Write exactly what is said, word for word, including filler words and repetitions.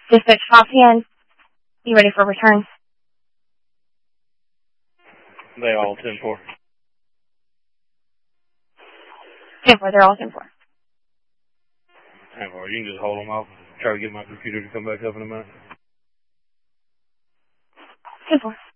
Dispatch five ten. You ready for return? They all ten four. ten four, they're all ten four. ten four, you can just hold them off. Try to get my computer to come back up in a minute. ten four.